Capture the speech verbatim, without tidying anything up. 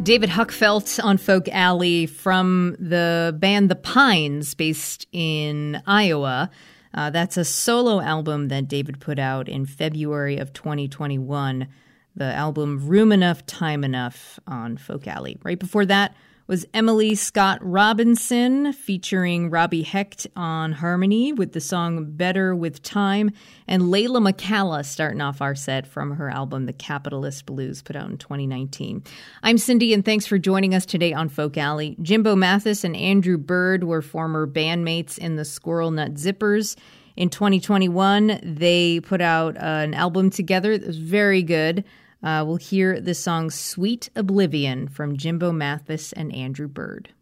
David Huckfelt on Folk Alley from the band The Pines, based in Iowa. Uh, that's a solo album that David put out in February of twenty twenty-one. The album Room Enough, Time Enough on Folk Alley. Right before that was Emily Scott Robinson featuring Robbie Hecht on harmony with the song Better With Time, and Layla McCalla starting off our set from her album The Capitalist Blues, put out in twenty nineteen. I'm Cindy, and thanks for joining us today on Folk Alley. Jimbo Mathis and Andrew Bird were former bandmates in the Squirrel Nut Zippers. In twenty twenty-one, they put out uh, an album together that was very good. Uh, we'll hear the song Sweet Oblivion from Jimbo Mathis and Andrew Bird.